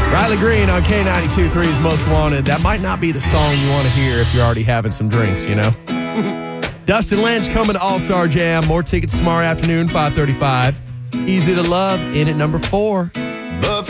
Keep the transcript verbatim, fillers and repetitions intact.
Riley Green on K ninety-two point three's Most Wanted. That might not be the song you want to hear if you're already having some drinks, you know? Dustin Lynch coming to All-Star Jam. More tickets tomorrow afternoon, five thirty-five. Easy to Love in at number four. But